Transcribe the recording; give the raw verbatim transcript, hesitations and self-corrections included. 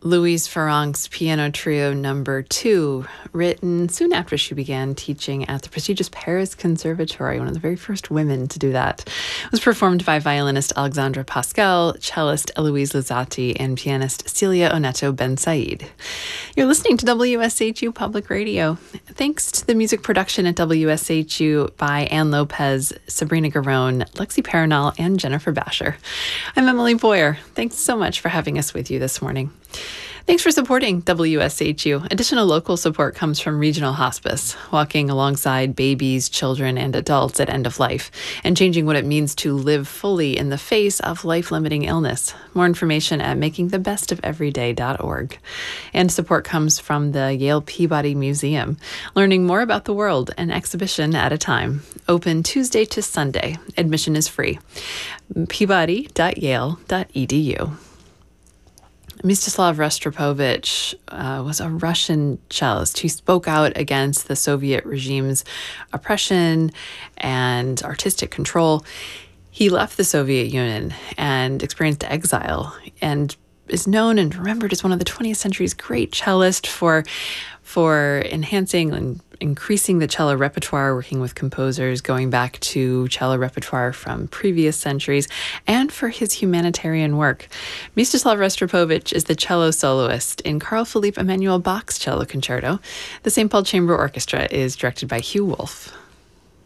Louise Farrenc's Piano Trio Number Two, written soon after she began teaching at the prestigious Paris Conservatory, one of the very first women to do that. It was performed by violinist Alexandra Pascal, cellist Eloise Luzzati, and pianist Celia Oneto Ben Said. You're listening to W S H U Public Radio. Thanks to the music production at W S H U by Ann Lopez, Sabrina Garone, Lexi Paranal, and Jennifer Basher. I'm Emily Boyer. Thanks so much for having us with you this morning. Thanks for supporting W S H U. Additional local support comes from Regional Hospice, walking alongside babies, children, and adults at end of life, and changing what it means to live fully in the face of life-limiting illness. More information at making the best of everyday dot org. And support comes from the Yale Peabody Museum, learning more about the world, an exhibition at a time. Open Tuesday to Sunday. Admission is free. peabody dot yale dot e d u. Mstislav Rostropovich uh, was a Russian cellist. He spoke out against the Soviet regime's oppression and artistic control. He left the Soviet Union and experienced exile, and is known and remembered as one of the twentieth century's great cellists for for enhancing and increasing the cello repertoire, working with composers going back to cello repertoire from previous centuries, and for his humanitarian work. Mstislav Rostropovich is the cello soloist in Carl Philipp Emanuel Bach's Cello Concerto. The Saint Paul Chamber Orchestra is directed by Hugh Wolf.